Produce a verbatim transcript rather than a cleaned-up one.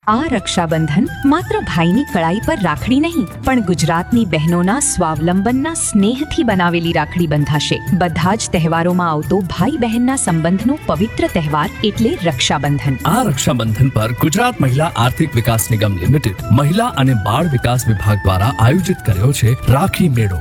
આ રક્ષાબંધન માત્ર ભાઈની કળાઈ પર રાખડી નહીં પણ ગુજરાતની બહેનોના સ્વાવલંબનના સ્નેહથી બનાવેલી રાખડી બંધાશે. બધા જ તહેવારોમાં આવતો ભાઈ બહેનના સંબંધનો પવિત્ર તહેવાર એટલે રક્ષાબંધન. આ રક્ષાબંધન પર ગુજરાત મહિલા આર્થિક વિકાસ નિગમ લિમિટેડ મહિલા અને બાળ વિકાસ વિભાગ દ્વારા આયોજિત કર્યો છે રાખી મેળો.